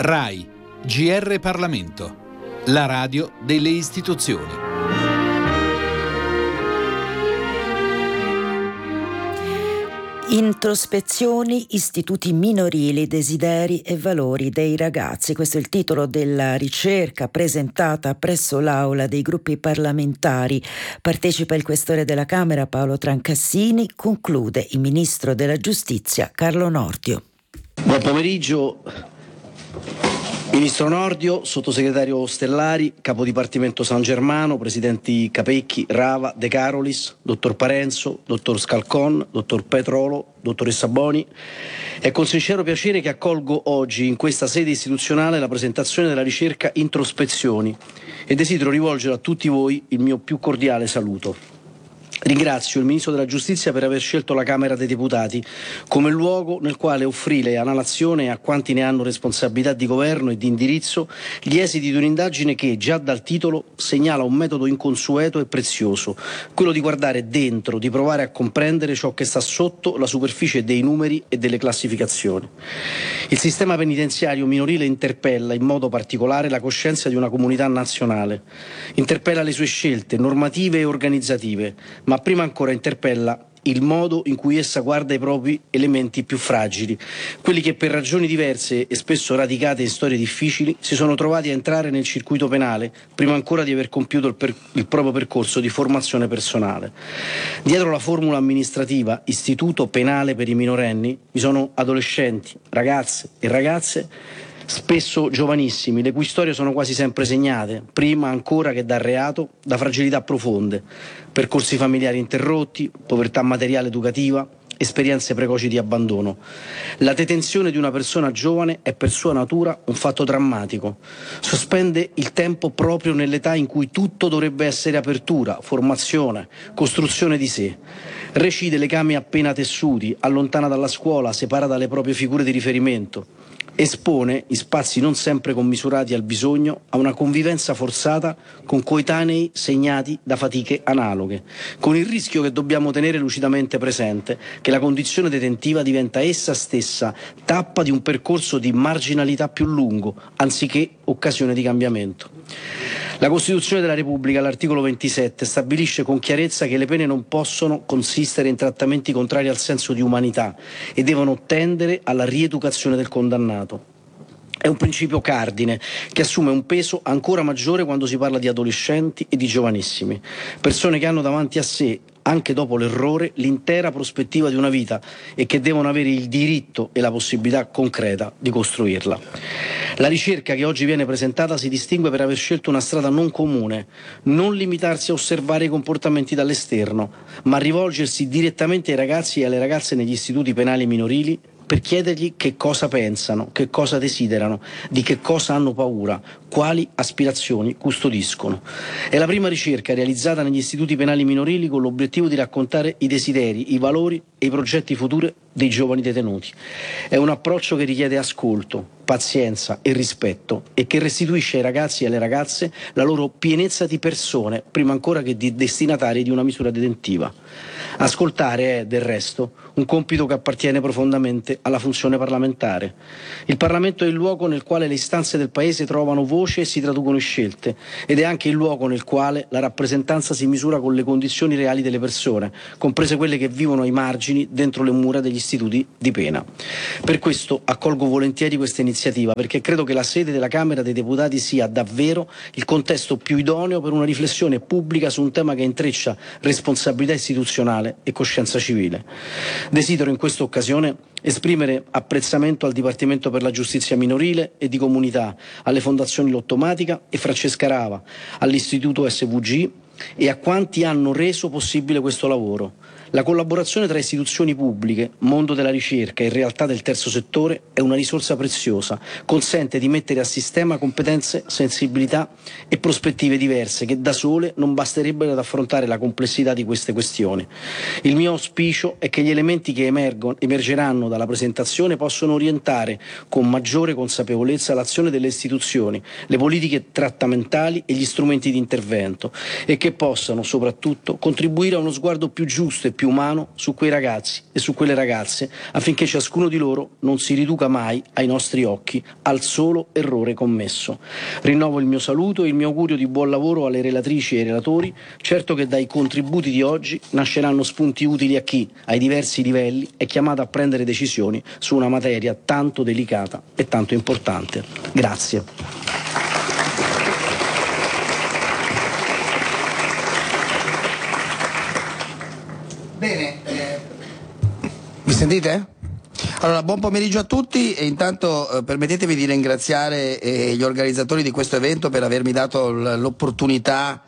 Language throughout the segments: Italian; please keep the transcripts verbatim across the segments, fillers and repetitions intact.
RAI, G R Parlamento, la radio delle istituzioni. Introspezioni, istituti minorili, desideri e valori dei ragazzi. Questo è il titolo della ricerca presentata presso l'Aula dei gruppi parlamentari. Partecipa il questore della Camera Paolo Trancassini, conclude il ministro della Giustizia Carlo Nordio. Buon pomeriggio. Ministro Nordio, sottosegretario Ostellari, capo dipartimento San Germano, presidenti Capecchi, Rava, De Carolis, dottor Parenzo, dottor Scalcon, dottor Petrolo, dottoressa Boni. È con sincero piacere che accolgo oggi in questa sede istituzionale la presentazione della ricerca Introspezioni e desidero rivolgere a tutti voi il mio più cordiale saluto. Ringrazio il Ministro della Giustizia per aver scelto la Camera dei Deputati come luogo nel quale offrire alla Nazione e a quanti ne hanno responsabilità di governo e di indirizzo gli esiti di un'indagine che, già dal titolo, segnala un metodo inconsueto e prezioso, quello di guardare dentro, di provare a comprendere ciò che sta sotto la superficie dei numeri e delle classificazioni. Il sistema penitenziario minorile interpella in modo particolare la coscienza di una comunità nazionale, interpella le sue scelte normative e organizzative, ma prima ancora interpella il modo in cui essa guarda i propri elementi più fragili, quelli che per ragioni diverse e spesso radicate in storie difficili si sono trovati a entrare nel circuito penale prima ancora di aver compiuto il, per- il proprio percorso di formazione personale. Dietro la formula amministrativa istituto penale per i minorenni vi sono adolescenti, ragazze e ragazze spesso giovanissimi, le cui storie sono quasi sempre segnate, prima ancora che dal reato, da fragilità profonde, percorsi familiari interrotti, povertà materiale educativa, esperienze precoci di abbandono. La detenzione di una persona giovane è per sua natura un fatto drammatico. Sospende il tempo proprio nell'età in cui tutto dovrebbe essere apertura, formazione, costruzione di sé. Recide legami appena tessuti, allontana dalla scuola, separa dalle proprie figure di riferimento. Espone, in spazi non sempre commisurati al bisogno, a una convivenza forzata con coetanei segnati da fatiche analoghe, con il rischio che dobbiamo tenere lucidamente presente che la condizione detentiva diventa essa stessa tappa di un percorso di marginalità più lungo, anziché occasione di cambiamento. La Costituzione della Repubblica, all'articolo ventisette, stabilisce con chiarezza che le pene non possono consistere in trattamenti contrari al senso di umanità e devono tendere alla rieducazione del condannato. È un principio cardine che assume un peso ancora maggiore quando si parla di adolescenti e di giovanissimi, persone che hanno davanti a sé, anche dopo l'errore, l'intera prospettiva di una vita e che devono avere il diritto e la possibilità concreta di costruirla. La ricerca che oggi viene presentata si distingue per aver scelto una strada non comune, non limitarsi a osservare i comportamenti dall'esterno, ma rivolgersi direttamente ai ragazzi e alle ragazze negli istituti penali minorili per chiedergli che cosa pensano, che cosa desiderano, di che cosa hanno paura, quali aspirazioni custodiscono. È la prima ricerca realizzata negli istituti penali minorili con l'obiettivo di raccontare i desideri, i valori e i progetti futuri dei giovani detenuti. È un approccio che richiede ascolto, pazienza e rispetto e che restituisce ai ragazzi e alle ragazze la loro pienezza di persone, prima ancora che di destinatari di una misura detentiva. Ascoltare è, del resto, un compito che appartiene profondamente alla funzione parlamentare. Il Parlamento è il luogo nel quale le istanze del Paese trovano voce e si traducono in scelte, ed è anche il luogo nel quale la rappresentanza si misura con le condizioni reali delle persone, comprese quelle che vivono ai margini dentro le mura degli istituti di pena. Per questo accolgo volentieri questa iniziativa, perché credo che la sede della Camera dei Deputati sia davvero il contesto più idoneo per una riflessione pubblica su un tema che intreccia responsabilità istituzionale e coscienza civile. Desidero in questa occasione esprimere apprezzamento al Dipartimento per la Giustizia Minorile e di Comunità, alle Fondazioni Lottomatica e Francesca Rava, all'Istituto S V G e a quanti hanno reso possibile questo lavoro. La collaborazione tra istituzioni pubbliche, mondo della ricerca e realtà del terzo settore è una risorsa preziosa, consente di mettere a sistema competenze, sensibilità e prospettive diverse che da sole non basterebbero ad affrontare la complessità di queste questioni. Il mio auspicio è che gli elementi che emergono, emergeranno dalla presentazione possano orientare con maggiore consapevolezza l'azione delle istituzioni, le politiche trattamentali e gli strumenti di intervento e che possano soprattutto contribuire a uno sguardo più giusto e più più umano su quei ragazzi e su quelle ragazze, affinché ciascuno di loro non si riduca mai ai nostri occhi al solo errore commesso. Rinnovo il mio saluto e il mio augurio di buon lavoro alle relatrici e ai relatori, certo che dai contributi di oggi nasceranno spunti utili a chi, ai diversi livelli, è chiamato a prendere decisioni su una materia tanto delicata e tanto importante. Grazie. Bene, eh, mi sentite? Allora, buon pomeriggio a tutti e intanto eh, permettetemi di ringraziare eh, gli organizzatori di questo evento per avermi dato l- l'opportunità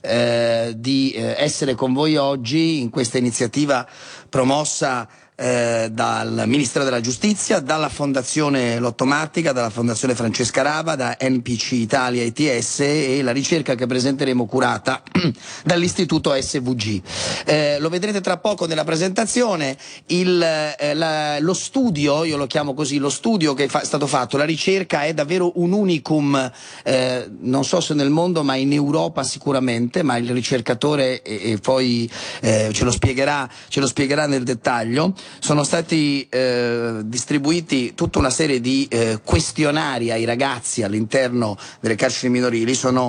eh, di eh, essere con voi oggi in questa iniziativa promossa Eh, dal Ministero della Giustizia, dalla Fondazione Lottomatica, dalla Fondazione Francesca Rava, da N P C Italia I T S e la ricerca che presenteremo curata dall'Istituto S V G. Eh, lo vedrete tra poco nella presentazione, il, eh, la, lo studio, io lo chiamo così, lo studio che fa, è stato fatto, la ricerca è davvero un unicum, eh, non so se nel mondo ma in Europa sicuramente, ma il ricercatore e, e poi eh, ce lo spiegherà, ce lo spiegherà nel dettaglio. Sono stati eh, distribuiti tutta una serie di eh, questionari ai ragazzi all'interno delle carceri minorili, sono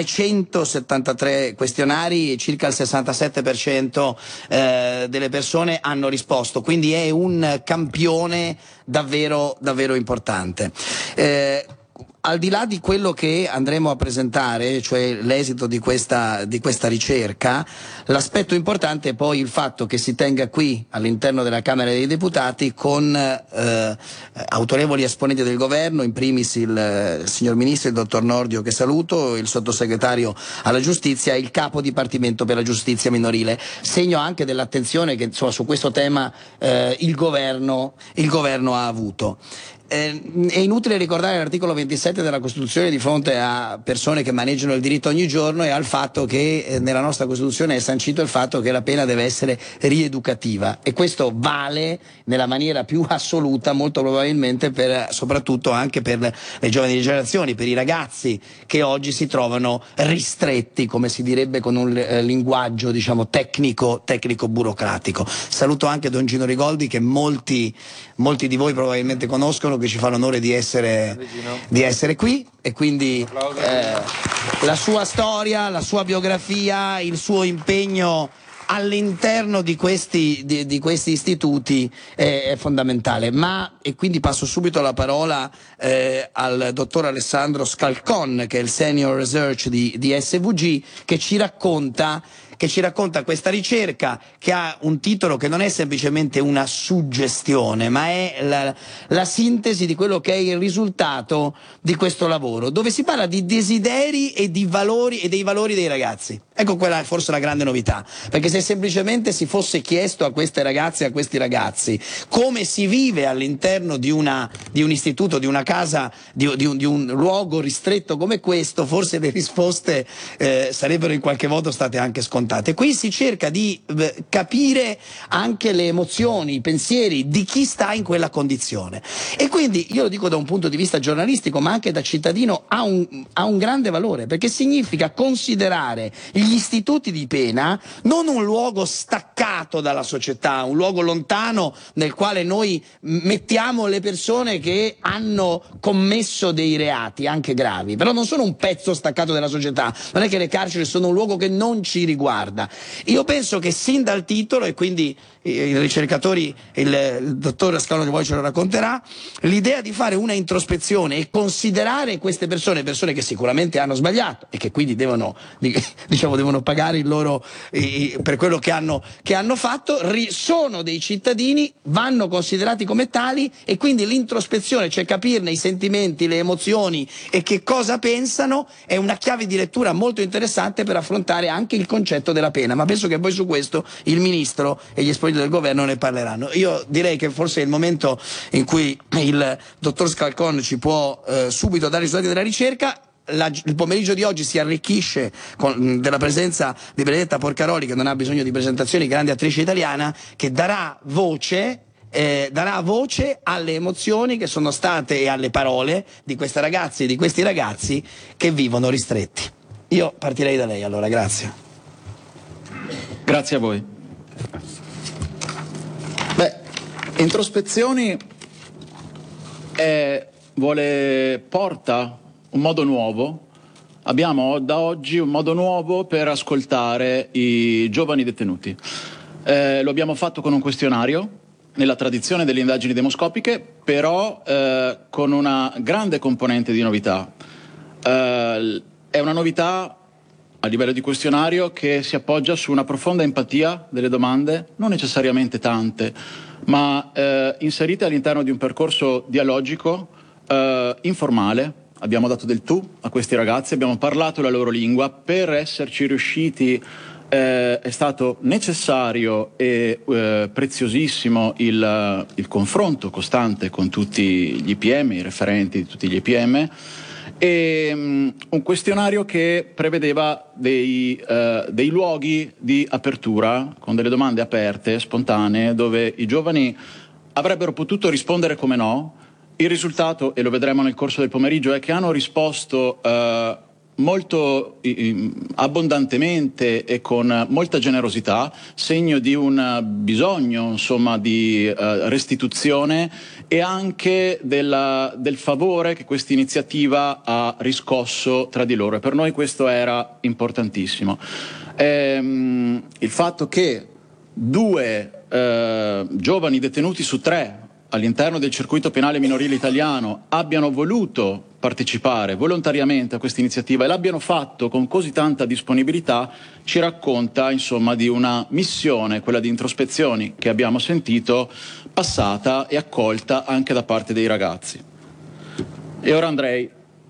trecentosettantatré questionari e circa il sessantasette per cento eh, delle persone hanno risposto, quindi è un campione davvero, davvero importante. Eh, Al di là di quello che andremo a presentare, cioè l'esito di questa, di questa ricerca, l'aspetto importante è poi il fatto che si tenga qui all'interno della Camera dei Deputati con eh, autorevoli esponenti del governo, in primis il, il signor Ministro, il dottor Nordio che saluto, il sottosegretario alla giustizia e il capo dipartimento per la giustizia minorile, segno anche dell'attenzione che insomma, su questo tema eh, il governo, il governo ha avuto. Eh, è inutile ricordare l'articolo ventisette della Costituzione di fronte a persone che maneggiano il diritto ogni giorno e al fatto che eh, nella nostra Costituzione è sancito il fatto che la pena deve essere rieducativa e questo vale nella maniera più assoluta molto probabilmente per, soprattutto anche per le giovani generazioni, per i ragazzi che oggi si trovano ristretti, come si direbbe con un eh, linguaggio diciamo tecnico, tecnico burocratico. Saluto anche Don Gino Rigoldi che molti, molti di voi probabilmente conoscono, che ci fa l'onore di essere, di essere qui e quindi eh, la sua storia, la sua biografia, il suo impegno all'interno di questi, di, di questi istituti è, è fondamentale. Ma, e quindi passo subito la parola eh, al dottor Alessandro Scalcon, che è il Senior Research di, di S V G, che ci racconta che ci racconta questa ricerca che ha un titolo che non è semplicemente una suggestione, ma è la, la sintesi di quello che è il risultato di questo lavoro, dove si parla di desideri e di valori e dei valori dei ragazzi. Ecco, quella è forse la grande novità, perché se semplicemente si fosse chiesto a queste ragazze e a questi ragazzi come si vive all'interno di, una, di un istituto, di una casa, di, di, un, di un luogo ristretto come questo, forse le risposte eh, sarebbero in qualche modo state anche scontate. Qui si cerca di eh, capire anche le emozioni, i pensieri di chi sta in quella condizione e quindi io lo dico da un punto di vista giornalistico ma anche da cittadino ha un, ha un grande valore, perché significa considerare gli istituti di pena non un luogo staccato dalla società, un luogo lontano nel quale noi mettiamo le persone che hanno commesso dei reati anche gravi, però non sono un pezzo staccato dalla società, non è che le carceri sono un luogo che non ci riguarda. Io penso che sin dal titolo, e quindi i ricercatori, il, il dottor Scalcon che poi ce lo racconterà, l'idea di fare una introspezione e considerare queste persone, persone che sicuramente hanno sbagliato e che quindi devono, diciamo, devono pagare il loro eh, per quello che hanno, che hanno fatto, ri, sono dei cittadini, vanno considerati come tali e quindi l'introspezione, cioè capirne i sentimenti, le emozioni e che cosa pensano, è una chiave di lettura molto interessante per affrontare anche il concetto della pena, ma penso che poi su questo il Ministro e gli esponenti del governo ne parleranno. Io direi che forse è il momento in cui il dottor Scalcon ci può eh, subito dare i risultati della ricerca. La, il pomeriggio di oggi si arricchisce con, della presenza di Benedetta Porcaroli, che non ha bisogno di presentazioni, grande attrice italiana, che darà voce Eh, darà voce alle emozioni che sono state e alle parole di queste ragazze e di questi ragazzi che vivono ristretti. Io partirei da lei allora, grazie. Grazie a voi. Introspezioni è, vuole, porta un modo nuovo. Abbiamo da oggi un modo nuovo per ascoltare i giovani detenuti. Eh, lo abbiamo fatto con un questionario, nella tradizione delle indagini demoscopiche, però eh, con una grande componente di novità. Eh, è una novità a livello di questionario che si appoggia su una profonda empatia delle domande, non necessariamente tante, ma eh, inserite all'interno di un percorso dialogico, eh, informale. Abbiamo dato del tu a questi ragazzi, abbiamo parlato la loro lingua. Per esserci riusciti eh, è stato necessario e eh, preziosissimo il, il confronto costante con tutti gli I P M, i referenti di tutti gli I P M, e um, un questionario che prevedeva dei, uh, dei luoghi di apertura con delle domande aperte, spontanee, dove i giovani avrebbero potuto rispondere come no. Il risultato, e lo vedremo nel corso del pomeriggio, è che hanno risposto uh, molto uh, abbondantemente e con molta generosità, segno di un bisogno, insomma, di uh, restituzione e anche della, del favore che questa iniziativa ha riscosso tra di loro. E per noi questo era importantissimo. Ehm, il fatto che due uh, giovani detenuti su tre all'interno del circuito penale minorile italiano abbiano voluto partecipare volontariamente a questa iniziativa e l'abbiano fatto con così tanta disponibilità ci racconta, insomma, di una missione, quella di introspezioni che abbiamo sentito, passata e accolta anche da parte dei ragazzi. E ora andrei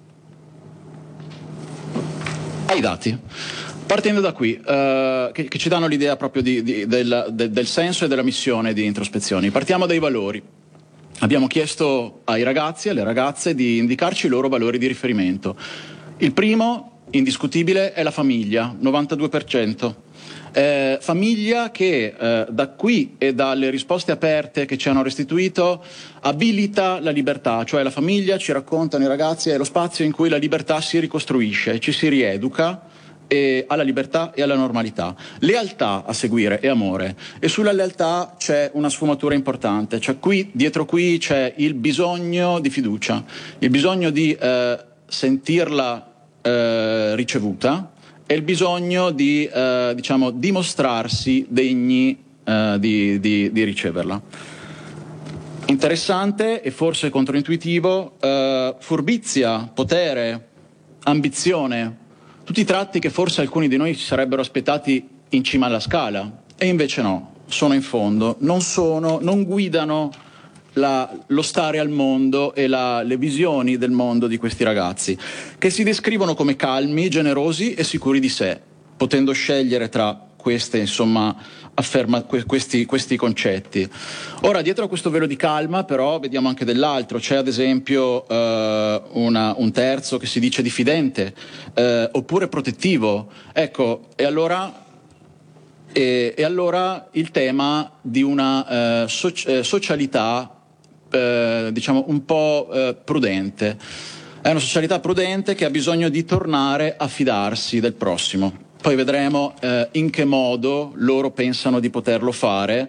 ai dati. Partendo da qui, eh, che, che ci danno l'idea proprio di, di, del, del, del senso e della missione di introspezioni. Partiamo dai valori. Abbiamo chiesto ai ragazzi e alle ragazze di indicarci i loro valori di riferimento. Il primo, indiscutibile, è la famiglia, novantadue per cento. Eh, famiglia che eh, da qui e dalle risposte aperte che ci hanno restituito abilita la libertà, cioè la famiglia, ci raccontano i ragazzi, è lo spazio in cui la libertà si ricostruisce, ci si rieduca e alla libertà e alla normalità. Lealtà a seguire e amore. E sulla lealtà c'è una sfumatura importante, cioè qui, dietro qui c'è il bisogno di fiducia, il bisogno di eh, sentirla eh, ricevuta e il bisogno di eh, diciamo, dimostrarsi degni eh, di, di, di riceverla. Interessante e forse controintuitivo, eh, furbizia, potere, ambizione, tutti tratti che forse alcuni di noi si sarebbero aspettati in cima alla scala, e invece no, sono in fondo, non sono, non guidano la, lo stare al mondo e la, le visioni del mondo di questi ragazzi, che si descrivono come calmi, generosi e sicuri di sé, potendo scegliere tra queste, insomma, afferma questi, questi concetti. Ora, dietro a questo velo di calma, però, vediamo anche dell'altro. C'è ad esempio eh, una, un terzo che si dice diffidente eh, oppure protettivo. Ecco, e allora, e, e allora il tema di una eh, so, eh, socialità eh, diciamo un po' eh, prudente. È una socialità prudente che ha bisogno di tornare a fidarsi del prossimo. Poi vedremo eh, in che modo loro pensano di poterlo fare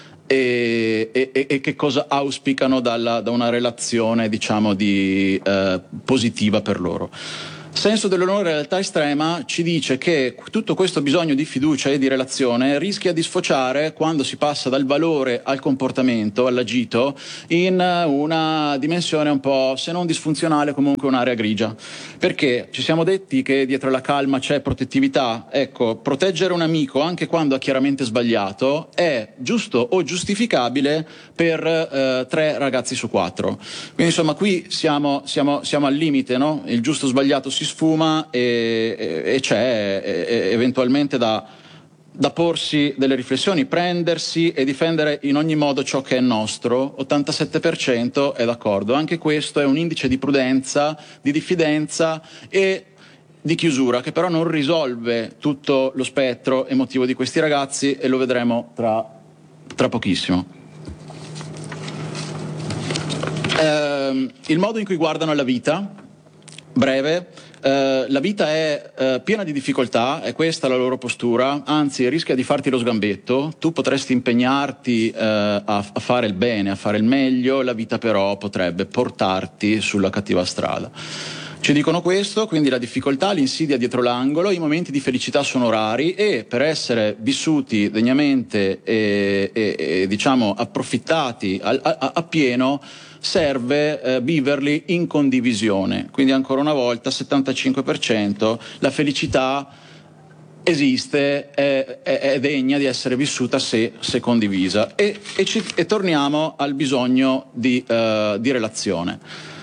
e, e, e che cosa auspicano dalla, da una relazione, diciamo, di, eh, positiva per loro. Senso della loro realtà estrema ci dice che tutto questo bisogno di fiducia e di relazione rischia di sfociare, quando si passa dal valore al comportamento, all'agito, in una dimensione un po', se non disfunzionale, comunque un'area grigia. Perché ci siamo detti che dietro la calma c'è protettività. Ecco, proteggere un amico anche quando ha chiaramente sbagliato è giusto o giustificabile per eh, tre ragazzi su quattro. Quindi insomma qui siamo, siamo, siamo al limite, no? Il giusto sbagliato si sfuma e, e, e c'è e, eventualmente da, da porsi delle riflessioni, prendersi e difendere in ogni modo ciò che è nostro. Ottantasette per cento è d'accordo. Anche questo è un indice di prudenza, di diffidenza e di chiusura, che però non risolve tutto lo spettro emotivo di questi ragazzi, e lo vedremo tra, tra pochissimo. Eh, il modo in cui guardano la vita breve. Uh, la vita è uh, piena di difficoltà, è questa la loro postura, anzi rischia di farti lo sgambetto. Tu potresti impegnarti uh, a, a fare il bene, a fare il meglio, la vita però potrebbe portarti sulla cattiva strada. Ci dicono questo, quindi la difficoltà, l'insidia dietro l'angolo, i momenti di felicità sono rari e per essere vissuti degnamente e, e, e diciamo approfittati a, a, a pieno serve eh, viverli in condivisione. Quindi ancora una volta settantacinque per cento la felicità esiste, è, è, è degna di essere vissuta se, se condivisa. E, e, ci, e torniamo al bisogno di, uh, di relazione.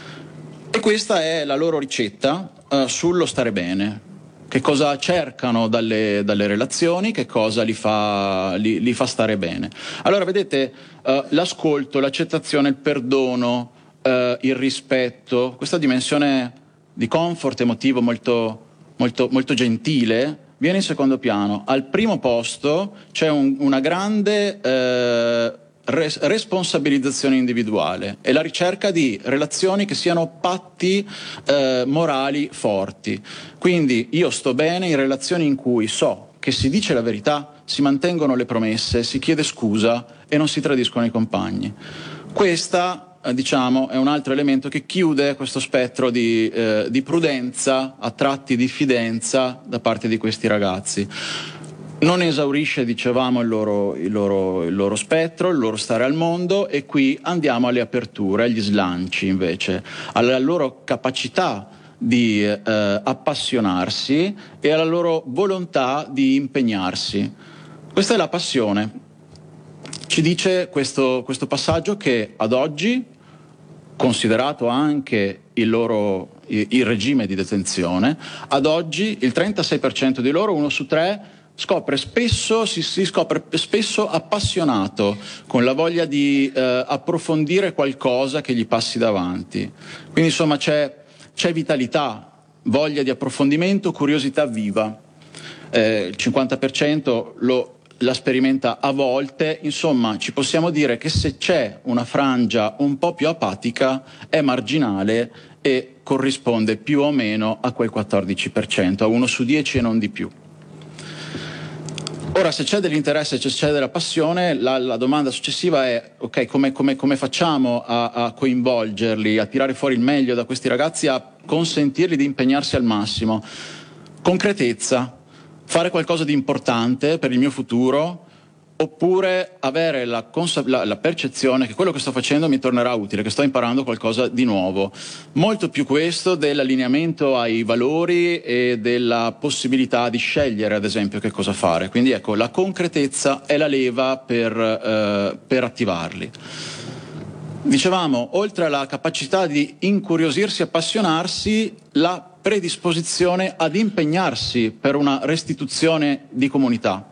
E questa è la loro ricetta uh, sullo stare bene. Che cosa cercano dalle, dalle relazioni, che cosa li fa, li, li fa stare bene. Allora, vedete, uh, l'ascolto, l'accettazione, il perdono, uh, il rispetto, questa dimensione di comfort emotivo molto, molto, molto gentile, viene in secondo piano. Al primo posto c'è un, una grande uh, res- responsabilizzazione individuale e la ricerca di relazioni che siano patti uh, morali forti. Quindi io sto bene in relazioni in cui so che si dice la verità, si mantengono le promesse, si chiede scusa e non si tradiscono i compagni. Questa, eh, diciamo, è un altro elemento che chiude questo spettro di, eh, di prudenza, a tratti di diffidenza da parte di questi ragazzi. Non esaurisce, dicevamo, il loro, il, loro, il loro spettro, il loro stare al mondo, e qui andiamo alle aperture, agli slanci invece, alla loro capacità di eh, appassionarsi e alla loro volontà di impegnarsi. Questa è la passione. Ci dice questo, questo passaggio che ad oggi, considerato anche il loro il, il regime di detenzione, ad oggi il trentasei per cento di loro, uno su tre, scopre spesso, si, si scopre spesso appassionato, con la voglia di eh, approfondire qualcosa che gli passi davanti. Quindi insomma c'è C'è vitalità, voglia di approfondimento, curiosità viva. Eh, il cinquanta per cento lo, la sperimenta a volte. Insomma, ci possiamo dire che se c'è una frangia un po' più apatica è marginale e corrisponde più o meno a quel quattordici per cento, a uno su dieci e non di più. Ora, se c'è dell'interesse, se c'è della passione, la, la domanda successiva è: ok, come, come, come facciamo a, a coinvolgerli, a tirare fuori il meglio da questi ragazzi, a consentirgli di impegnarsi al massimo? Concretezza, fare qualcosa di importante per il mio futuro, oppure avere la, consa- la, la percezione che quello che sto facendo mi tornerà utile, che sto imparando qualcosa di nuovo. Molto più questo dell'allineamento ai valori e della possibilità di scegliere, ad esempio, che cosa fare. Quindi ecco, la concretezza è la leva per, eh, per attivarli. Dicevamo, oltre alla capacità di incuriosirsi, appassionarsi, la predisposizione ad impegnarsi per una restituzione di comunità.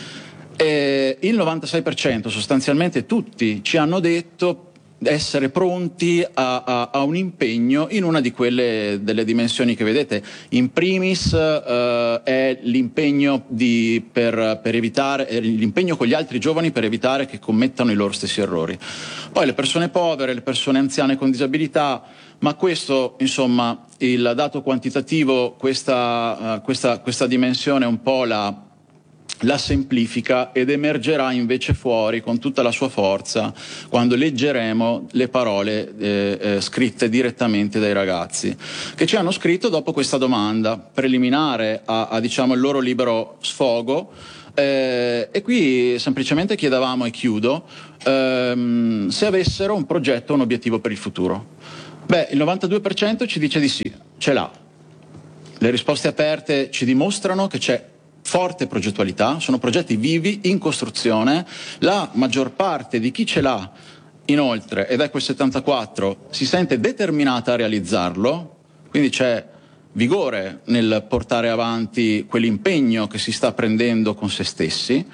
Eh, il novantasei per cento, sostanzialmente tutti, ci hanno detto essere pronti a, a, a un impegno in una di quelle delle dimensioni che vedete. In primis eh, è l'impegno di, per, per evitare eh, l'impegno con gli altri giovani per evitare che commettano i loro stessi errori. Poi le persone povere, le persone anziane con disabilità, ma questo, insomma, il dato quantitativo, questa, uh, questa, questa dimensione un po' la la semplifica ed emergerà invece fuori con tutta la sua forza quando leggeremo le parole eh, eh, scritte direttamente dai ragazzi, che ci hanno scritto dopo questa domanda preliminare a, a diciamo il loro libero sfogo. Eh, e qui semplicemente chiedevamo, e chiudo, ehm, se avessero un progetto, un obiettivo per il futuro. Beh, il novantadue per cento ci dice di sì, ce l'ha. Le risposte aperte ci dimostrano che c'è forte progettualità, sono progetti vivi, in costruzione. La maggior parte di chi ce l'ha, inoltre, ed è quel settantaquattro, si sente determinata a realizzarlo, quindi c'è vigore nel portare avanti quell'impegno che si sta prendendo con se stessi,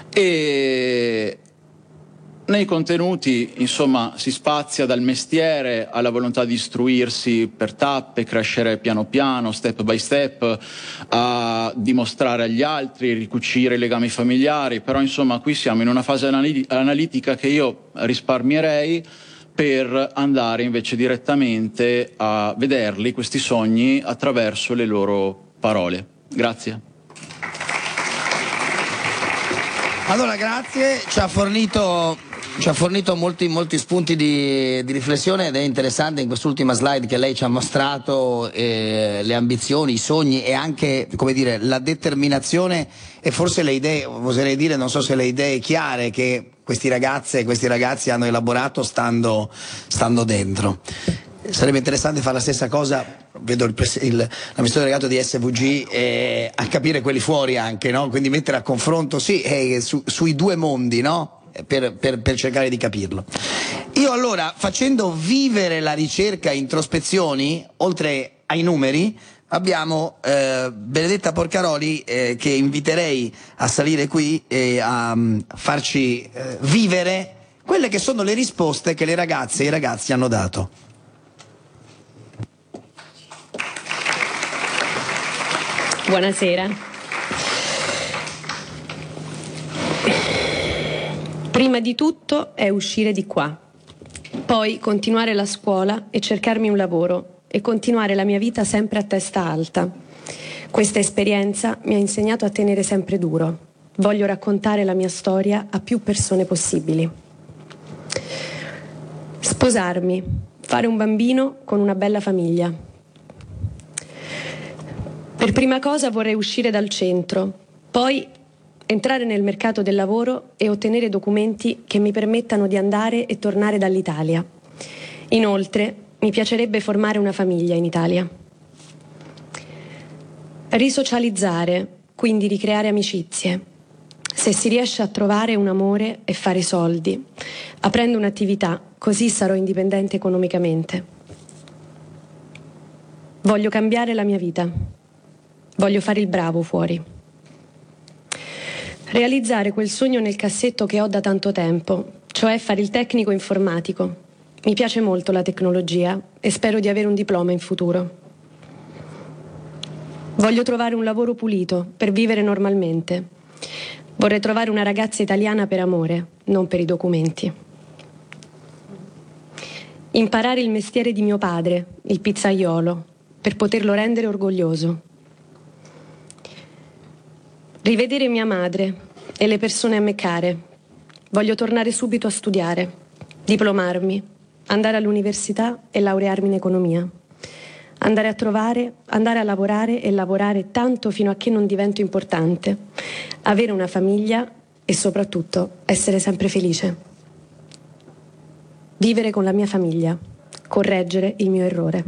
e nei contenuti, insomma, si spazia dal mestiere alla volontà di istruirsi per tappe, crescere piano piano, step by step, a dimostrare agli altri, ricucire i legami familiari. Però, insomma, qui siamo in una fase anali- analitica che io risparmierei per andare invece direttamente a vederli, questi sogni, attraverso le loro parole. Grazie. Allora, grazie, ci ha fornito, ci ha fornito molti, molti spunti di, di riflessione, ed è interessante in quest'ultima slide che lei ci ha mostrato eh, le ambizioni, i sogni e anche, come dire, la determinazione e forse le idee, oserei dire, non so se le idee chiare che questi ragazze e questi ragazzi hanno elaborato stando, stando dentro. Sarebbe interessante fare la stessa cosa, vedo il, il, l'amministratore delegato di S V G, eh, a capire quelli fuori anche, no? Quindi mettere a confronto, sì, eh, su, sui due mondi, no? Per, per, per cercare di capirlo. Io allora, facendo vivere la ricerca introspezioni, oltre ai numeri, abbiamo eh, Benedetta Porcaroli eh, che inviterei a salire qui e a um, farci eh, vivere quelle che sono le risposte che le ragazze e i ragazzi hanno dato. Buonasera. Prima di tutto è uscire di qua, poi continuare la scuola e cercarmi un lavoro e continuare la mia vita sempre a testa alta. Questa esperienza mi ha insegnato a tenere sempre duro. Voglio raccontare la mia storia a più persone possibili. Sposarmi, fare un bambino con una bella famiglia. Per prima cosa vorrei uscire dal centro, poi entrare nel mercato del lavoro e ottenere documenti che mi permettano di andare e tornare dall'Italia. Inoltre, mi piacerebbe formare una famiglia in Italia. Risocializzare, quindi ricreare amicizie. Se si riesce a trovare un amore e fare soldi, aprendo un'attività, così sarò indipendente economicamente. Voglio cambiare la mia vita. Voglio fare il bravo fuori. Realizzare quel sogno nel cassetto che ho da tanto tempo, cioè fare il tecnico informatico. Mi piace molto la tecnologia e spero di avere un diploma in futuro. Voglio trovare un lavoro pulito per vivere normalmente. Vorrei trovare una ragazza italiana per amore, non per i documenti. Imparare il mestiere di mio padre, il pizzaiolo, per poterlo rendere orgoglioso. Rivedere mia madre e le persone a me care. Voglio tornare subito a studiare, diplomarmi, andare all'università e laurearmi in economia. Andare a trovare, andare a lavorare e lavorare tanto fino a che non divento importante. Avere una famiglia e soprattutto essere sempre felice. Vivere con la mia famiglia, correggere il mio errore.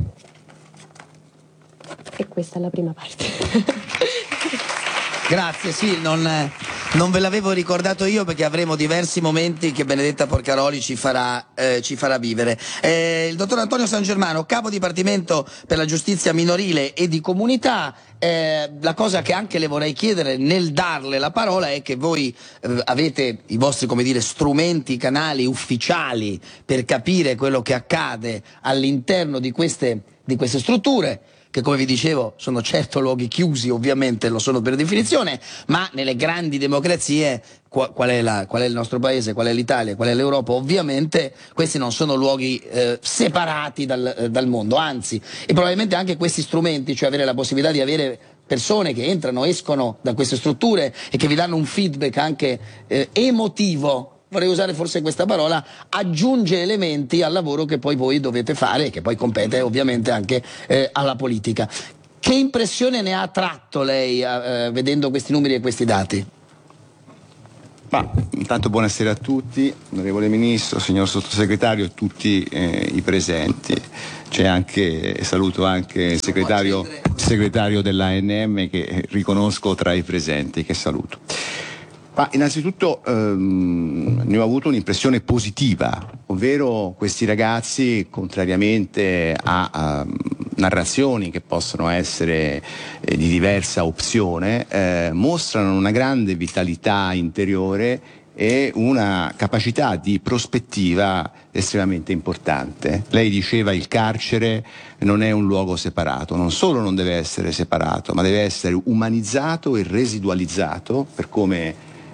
E questa è la prima parte. Grazie, sì, non, non ve l'avevo ricordato io perché avremo diversi momenti che Benedetta Porcaroli ci farà, eh, ci farà vivere. Eh, il dottor Antonio San Germano, capo dipartimento per la giustizia minorile e di comunità, eh, la cosa che anche le vorrei chiedere nel darle la parola è che voi eh, avete i vostri, come dire, strumenti, canali ufficiali per capire quello che accade all'interno di queste, di queste strutture, che come vi dicevo sono certo luoghi chiusi, ovviamente lo sono per definizione, ma nelle grandi democrazie, qual, qual, è, la, qual è il nostro paese, qual è l'Italia, qual è l'Europa, ovviamente questi non sono luoghi eh, separati dal, eh, dal mondo, anzi, e probabilmente anche questi strumenti, cioè avere la possibilità di avere persone che entrano, escono da queste strutture e che vi danno un feedback anche eh, emotivo, vorrei usare forse questa parola, aggiunge elementi al lavoro che poi voi dovete fare e che poi compete ovviamente anche eh, alla politica. Che impressione ne ha tratto lei eh, vedendo questi numeri e questi dati? Ma, intanto buonasera a tutti, onorevole Ministro, signor Sottosegretario e tutti eh, i presenti. C'è anche, saluto anche il segretario, segretario dell'A N M che riconosco tra i presenti, che saluto. Ma innanzitutto ehm, ne ho avuto un'impressione positiva, ovvero questi ragazzi, contrariamente a, a narrazioni che possono essere eh, di diversa opzione, eh, mostrano una grande vitalità interiore e una capacità di prospettiva estremamente importante. Lei diceva il carcere non è un luogo separato, non solo non deve essere separato, ma deve essere umanizzato e residualizzato per come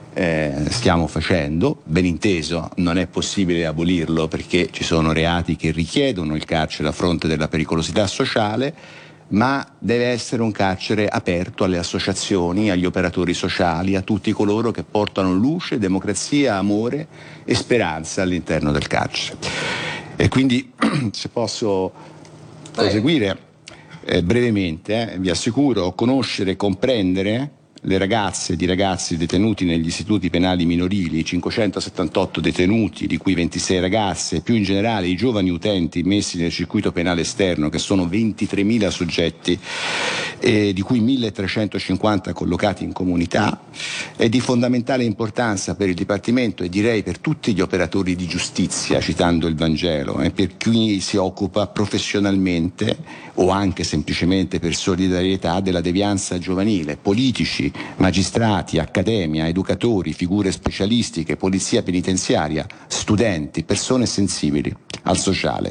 eh, stiamo facendo. Ben inteso, non è possibile abolirlo perché ci sono reati che richiedono il carcere a fronte della pericolosità sociale, ma deve essere un carcere aperto alle associazioni, agli operatori sociali, a tutti coloro che portano luce, democrazia, amore e speranza all'interno del carcere. E quindi, se posso proseguire eh, brevemente, eh, vi assicuro, conoscere e comprendere le ragazze ed i ragazzi detenuti negli istituti penali minorili, cinquecentosettantotto detenuti, di cui ventisei ragazze, più in generale i giovani utenti messi nel circuito penale esterno, che sono ventitremila soggetti, eh, di cui milletrecentocinquanta collocati in comunità, è di fondamentale importanza per il Dipartimento e direi per tutti gli operatori di giustizia, citando il Vangelo, e per chi si occupa professionalmente o anche semplicemente per solidarietà della devianza giovanile, politici, magistrati, accademia, educatori, figure specialistiche, polizia penitenziaria, studenti, persone sensibili al sociale.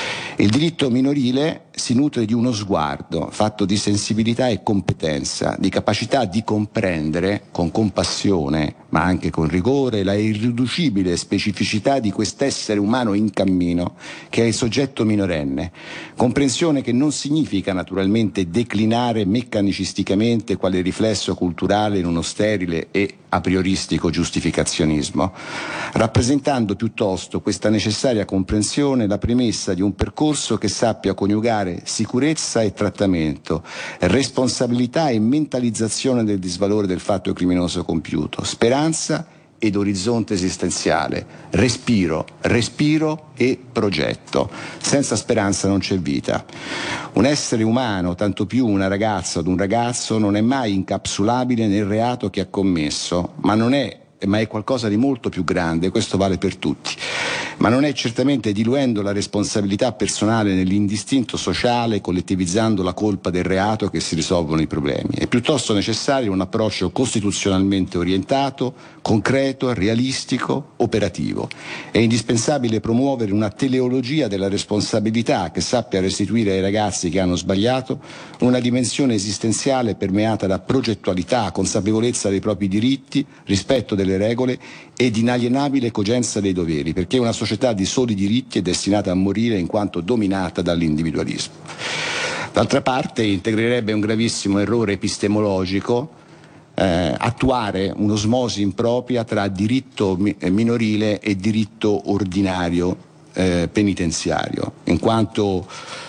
Il diritto minorile si nutre di uno sguardo fatto di sensibilità e competenza, di capacità di comprendere con compassione, ma anche con rigore, la irriducibile specificità di quest'essere umano in cammino che è il soggetto minorenne. Comprensione che non significa naturalmente declinare meccanicisticamente quale riflesso culturale in uno sterile e a prioristico giustificazionismo, rappresentando piuttosto questa necessaria comprensione la premessa di un percorso che sappia coniugare sicurezza e trattamento, responsabilità e mentalizzazione del disvalore del fatto criminoso compiuto, speranza ed orizzonte esistenziale, respiro, respiro e progetto. Senza speranza non c'è vita. Un essere umano, tanto più una ragazza o un ragazzo, non è mai incapsulabile nel reato che ha commesso, ma non è ma è qualcosa di molto più grande, questo vale per tutti. Ma non è certamente diluendo la responsabilità personale nell'indistinto sociale, collettivizzando la colpa del reato, che si risolvono i problemi. È piuttosto necessario un approccio costituzionalmente orientato, concreto, realistico, operativo. È indispensabile promuovere una teleologia della responsabilità che sappia restituire ai ragazzi che hanno sbagliato una dimensione esistenziale permeata da progettualità, consapevolezza dei propri diritti, rispetto delle regole ed inalienabile cogenza dei doveri, perché una società di soli diritti è destinata a morire in quanto dominata dall'individualismo. D'altra parte integrerebbe un gravissimo errore epistemologico eh, attuare un'osmosi impropria tra diritto mi- minorile e diritto ordinario eh, penitenziario, in quanto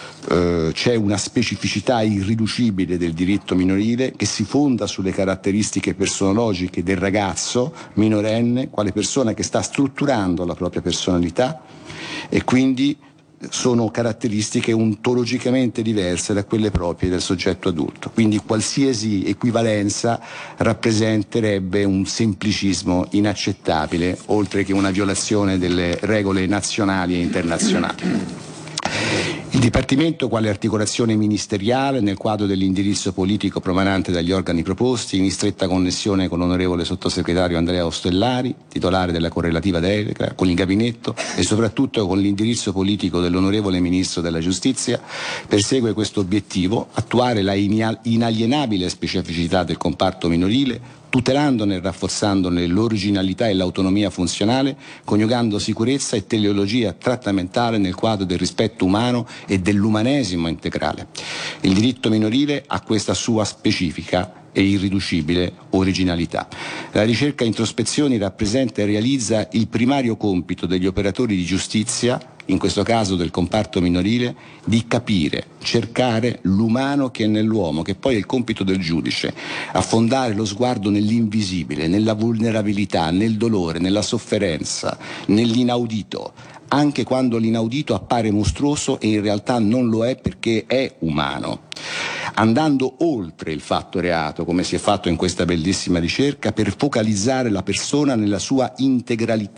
Uh, c'è una specificità irriducibile del diritto minorile che si fonda sulle caratteristiche personologiche del ragazzo minorenne, quale persona che sta strutturando la propria personalità, e quindi sono caratteristiche ontologicamente diverse da quelle proprie del soggetto adulto. Quindi qualsiasi equivalenza rappresenterebbe un semplicismo inaccettabile, oltre che una violazione delle regole nazionali e internazionali. Il Dipartimento, quale articolazione ministeriale nel quadro dell'indirizzo politico promanante dagli organi proposti, in stretta connessione con l'onorevole sottosegretario Andrea Ostellari, titolare della correlativa delega, con il gabinetto e soprattutto con l'indirizzo politico dell'onorevole Ministro della Giustizia, persegue questo obiettivo: attuare la inalienabile specificità del comparto minorile, tutelandone e rafforzandone l'originalità e l'autonomia funzionale, coniugando sicurezza e teleologia trattamentale nel quadro del rispetto umano e dell'umanesimo integrale. Il diritto minorile ha questa sua specifica e irriducibile originalità. La ricerca introspezioni rappresenta e realizza il primario compito degli operatori di giustizia, in questo caso del comparto minorile, di capire, cercare l'umano che è nell'uomo, che poi è il compito del giudice, affondare lo sguardo nell'invisibile, nella vulnerabilità, nel dolore, nella sofferenza, nell'inaudito, anche quando l'inaudito appare mostruoso e in realtà non lo è perché è umano, andando oltre il fatto reato, come si è fatto in questa bellissima ricerca, per focalizzare la persona nella sua integralità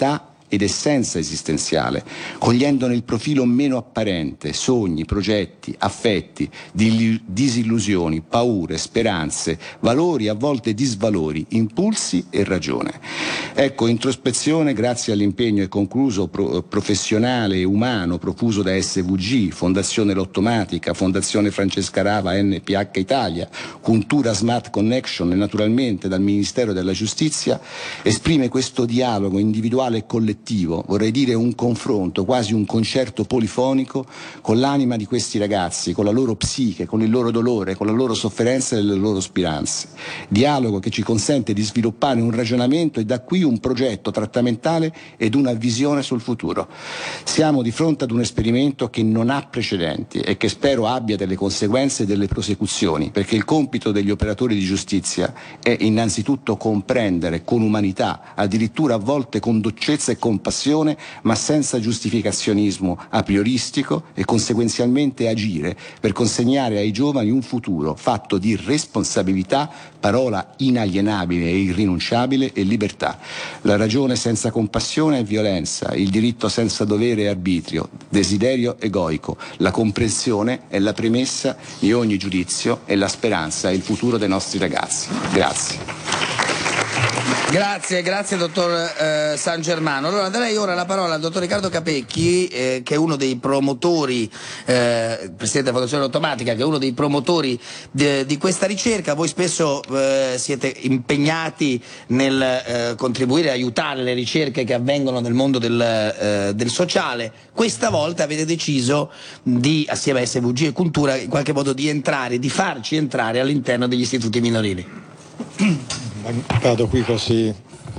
ed essenza esistenziale, cogliendone il profilo meno apparente, sogni, progetti, affetti, disillusioni, paure, speranze, valori, a volte disvalori, impulsi e ragione. Ecco, introspezione grazie all'impegno, e concluso, pro, professionale e umano profuso da S V G, Fondazione Lottomatica, Fondazione Francesca Rava, N P H Italia, Cultura Smart Connection e naturalmente dal Ministero della Giustizia, esprime questo dialogo individuale e collettivo, vorrei dire un confronto, quasi un concerto polifonico con l'anima di questi ragazzi, con la loro psiche, con il loro dolore, con la loro sofferenza e le loro speranze. Dialogo che ci consente di sviluppare un ragionamento e da qui un progetto trattamentale ed una visione sul futuro. Siamo di fronte ad un esperimento che non ha precedenti e che spero abbia delle conseguenze e delle prosecuzioni, perché il compito degli operatori di giustizia è innanzitutto comprendere con umanità, addirittura a volte con dolcezza e compassione, ma senza giustificazionismo a prioristico, e conseguenzialmente agire per consegnare ai giovani un futuro fatto di responsabilità, parola inalienabile e irrinunciabile, e libertà. La ragione senza compassione è violenza, il diritto senza dovere è arbitrio, desiderio egoico, la comprensione è la premessa di ogni giudizio e la speranza è il futuro dei nostri ragazzi. Grazie. Grazie, grazie dottor eh, San Germano. Allora darei ora la parola al dottor Riccardo Capecchi, eh, che è uno dei promotori, eh, presidente della Fondazione Lottomatica, che è uno dei promotori de, di questa ricerca. Voi spesso eh, siete impegnati nel eh, contribuire e aiutare le ricerche che avvengono nel mondo del, eh, del sociale. Questa volta avete deciso di, assieme a S V G e Cultura, in qualche modo di entrare, di farci entrare all'interno degli istituti minorili. Vado qui così.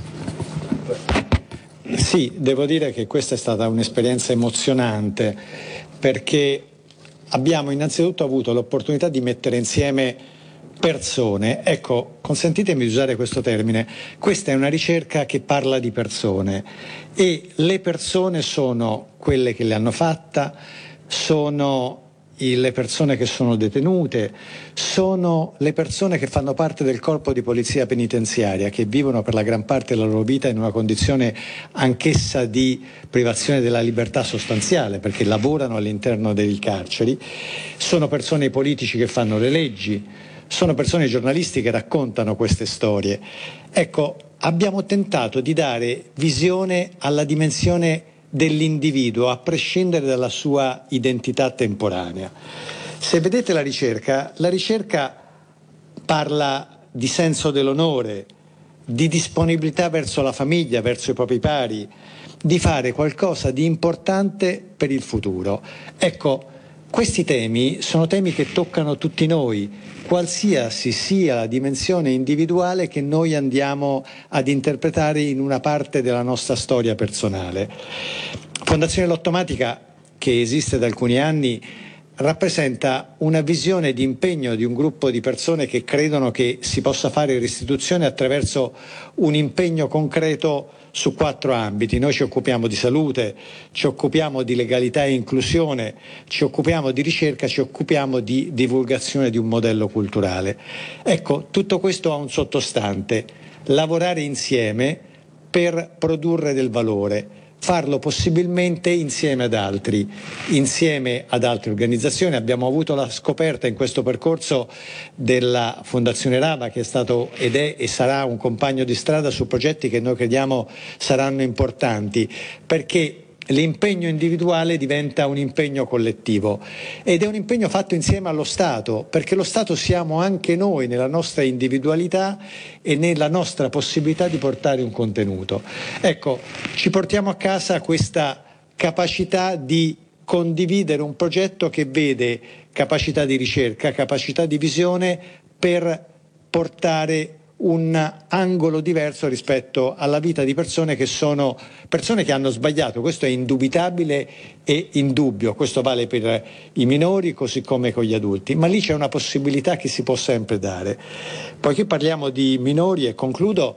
Sì, devo dire che questa è stata un'esperienza emozionante, perché abbiamo innanzitutto avuto l'opportunità di mettere insieme persone. Ecco, consentitemi di usare questo termine. Questa è una ricerca che parla di persone, e le persone sono quelle che le hanno fatta, sono le persone che sono detenute, sono le persone che fanno parte del corpo di polizia penitenziaria, che vivono per la gran parte della loro vita in una condizione anch'essa di privazione della libertà sostanziale, perché lavorano all'interno dei carceri, sono persone politici che fanno le leggi, sono persone giornalisti che raccontano queste storie. Ecco, abbiamo tentato di dare visione alla dimensione dell'individuo, a prescindere dalla sua identità temporanea. Se vedete la ricerca, la ricerca parla di senso dell'onore, di disponibilità verso la famiglia, verso i propri pari, di fare qualcosa di importante per il futuro. Ecco, questi temi sono temi che toccano tutti noi, qualsiasi sia la dimensione individuale che noi andiamo ad interpretare in una parte della nostra storia personale. Fondazione Lottomatica, che esiste da alcuni anni, rappresenta una visione di impegno di un gruppo di persone che credono che si possa fare restituzione attraverso un impegno concreto su quattro ambiti. Noi ci occupiamo di salute, ci occupiamo di legalità e inclusione, ci occupiamo di ricerca, ci occupiamo di divulgazione di un modello culturale. Ecco, tutto questo ha un sottostante: lavorare insieme per produrre del valore, farlo possibilmente insieme ad altri, insieme ad altre organizzazioni. Abbiamo avuto la scoperta in questo percorso della Fondazione Rava, che è stato ed è e sarà un compagno di strada su progetti che noi crediamo saranno importanti, perché l'impegno individuale diventa un impegno collettivo, ed è un impegno fatto insieme allo Stato, perché lo Stato siamo anche noi nella nostra individualità e nella nostra possibilità di portare un contenuto. Ecco, ci portiamo a casa questa capacità di condividere un progetto che vede capacità di ricerca, capacità di visione per portare un angolo diverso rispetto alla vita di persone che sono persone che hanno sbagliato. Questo è indubitabile e indubbio, questo vale per i minori così come con gli adulti, ma lì c'è una possibilità che si può sempre dare. Poiché parliamo di minori, e concludo,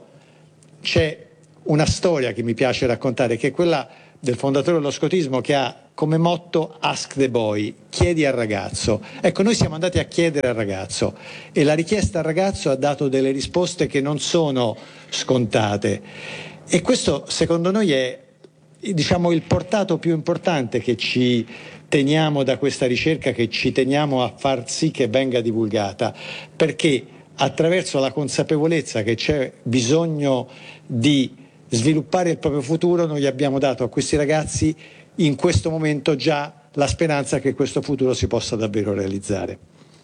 c'è una storia che mi piace raccontare, che è quella del fondatore dello scotismo, che ha come motto Ask the Boy, chiedi al ragazzo. Ecco, noi siamo andati a chiedere al ragazzo, e la richiesta al ragazzo ha dato delle risposte che non sono scontate, e questo secondo noi è diciamo, il portato più importante che ci teniamo da questa ricerca, che ci teniamo a far sì che venga divulgata, perché attraverso la consapevolezza che c'è bisogno di sviluppare il proprio futuro, noi abbiamo dato a questi ragazzi in questo momento già la speranza che questo futuro si possa davvero realizzare.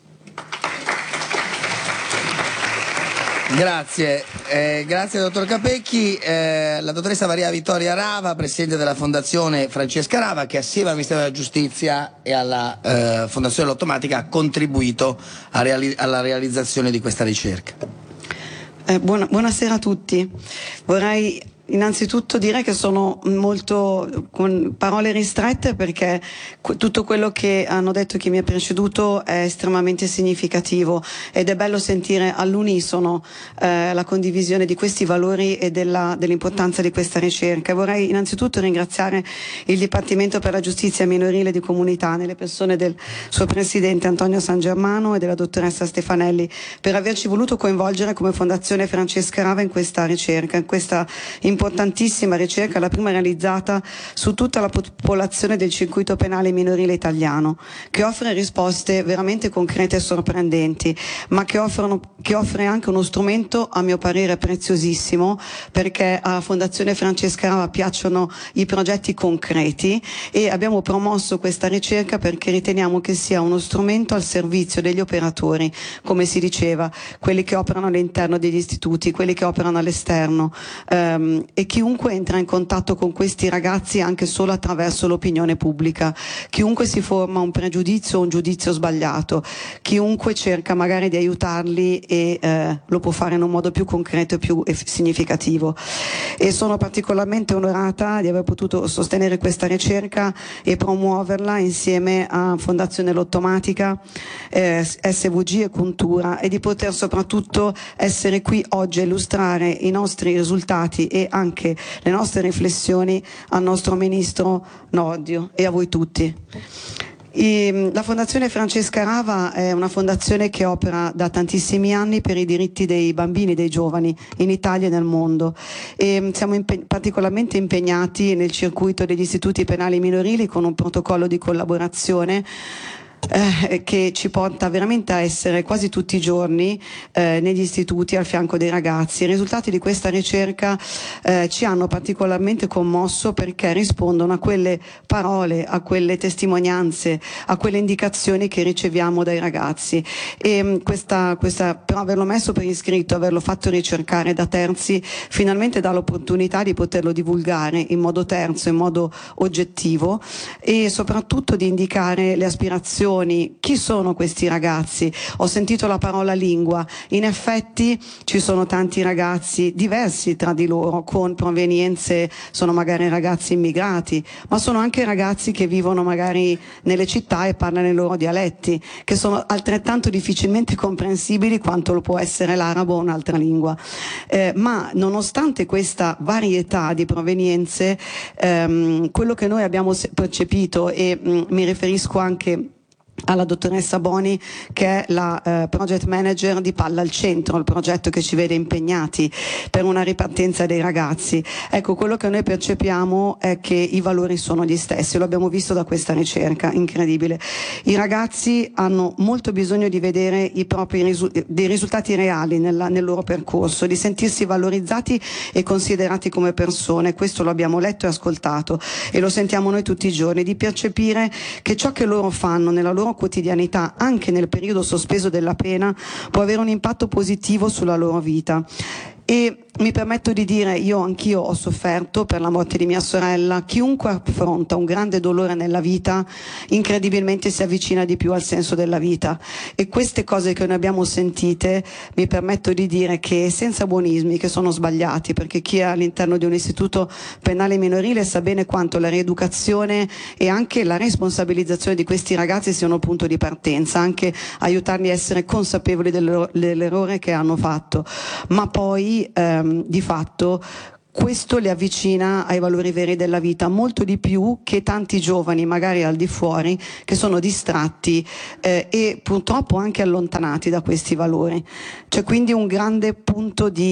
Grazie, eh, grazie dottor Capecchi. Eh, la dottoressa Maria Vittoria Rava, presidente della Fondazione Francesca Rava, che assieme al Ministero della Giustizia e alla eh, Fondazione Lottomatica ha contribuito a reali- alla realizzazione di questa ricerca. Eh, buona, buonasera a tutti. Vorrei innanzitutto dire che sono molto con parole ristrette, perché tutto quello che hanno detto chi mi ha preceduto è estremamente significativo ed è bello sentire all'unisono eh, la condivisione di questi valori e della, dell'importanza di questa ricerca. Vorrei innanzitutto ringraziare il Dipartimento per la Giustizia Minorile di Comunità, nelle persone del suo presidente Antonio San Germano e della dottoressa Stefanelli, per averci voluto coinvolgere come Fondazione Francesca Rava in questa ricerca, in questa importantissima ricerca, la prima realizzata su tutta la popolazione del circuito penale minorile italiano, che offre risposte veramente concrete e sorprendenti, ma che, offrono, che offre anche uno strumento, a mio parere, preziosissimo, perché alla Fondazione Francesca Rava piacciono i progetti concreti e abbiamo promosso questa ricerca perché riteniamo che sia uno strumento al servizio degli operatori, come si diceva, quelli che operano all'interno degli istituti, quelli che operano all'esterno, ehm, e chiunque entra in contatto con questi ragazzi anche solo attraverso l'opinione pubblica, chiunque si forma un pregiudizio o un giudizio sbagliato, chiunque cerca magari di aiutarli e eh, lo può fare in un modo più concreto e più significativo. E sono particolarmente onorata di aver potuto sostenere questa ricerca e promuoverla insieme a Fondazione Lottomatica, eh, S V G e Cultura, e di poter soprattutto essere qui oggi a illustrare i nostri risultati e anche le nostre riflessioni al nostro Ministro Nordio e a voi tutti. I, la Fondazione Francesca Rava è una fondazione che opera da tantissimi anni per i diritti dei bambini e dei giovani in Italia e nel mondo, e siamo impe- particolarmente impegnati nel circuito degli istituti penali minorili con un protocollo di collaborazione Eh, che ci porta veramente a essere quasi tutti i giorni eh, negli istituti al fianco dei ragazzi. I risultati di questa ricerca eh, ci hanno particolarmente commosso, perché rispondono a quelle parole, a quelle testimonianze, a quelle indicazioni che riceviamo dai ragazzi. E questa, questa, però averlo messo per iscritto, averlo fatto ricercare da terzi, finalmente dà l'opportunità di poterlo divulgare in modo terzo, in modo oggettivo, e soprattutto di indicare le aspirazioni. Chi sono questi ragazzi? Ho sentito la parola lingua. In effetti ci sono tanti ragazzi diversi tra di loro, con provenienze, sono magari ragazzi immigrati, ma sono anche ragazzi che vivono magari nelle città e parlano i loro dialetti, che sono altrettanto difficilmente comprensibili quanto lo può essere l'arabo o un'altra lingua. Eh, ma nonostante questa varietà di provenienze, ehm, quello che noi abbiamo percepito, e mh, mi riferisco anche alla dottoressa Boni, che è la eh, project manager di Palla al Centro, il progetto che ci vede impegnati per una ripartenza dei ragazzi. Ecco, quello che noi percepiamo è che i valori sono gli stessi, lo abbiamo visto da questa ricerca, incredibile. I ragazzi hanno molto bisogno di vedere i propri risu- dei risultati reali nella, nel loro percorso, di sentirsi valorizzati e considerati come persone. Questo lo abbiamo letto e ascoltato e lo sentiamo noi tutti i giorni, di percepire che ciò che loro fanno nella loro quotidianità, anche nel periodo sospeso della pena, può avere un impatto positivo sulla loro vita. E mi permetto di dire, io anch'io ho sofferto per la morte di mia sorella. Chiunque affronta un grande dolore nella vita incredibilmente si avvicina di più al senso della vita, e queste cose che noi abbiamo sentite, mi permetto di dire che, senza buonismi che sono sbagliati, perché chi è all'interno di un istituto penale minorile sa bene quanto la rieducazione e anche la responsabilizzazione di questi ragazzi sia un punto di partenza, anche aiutarli a essere consapevoli dell'errore che hanno fatto, ma poi ehm, di fatto questo li avvicina ai valori veri della vita, molto di più che tanti giovani magari al di fuori che sono distratti eh, e purtroppo anche allontanati da questi valori. C'è quindi un grande punto di